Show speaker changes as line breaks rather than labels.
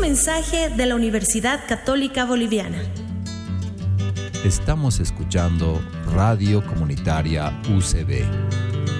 un mensaje de la Universidad Católica Boliviana.
Estamos escuchando Radio Comunitaria UCB.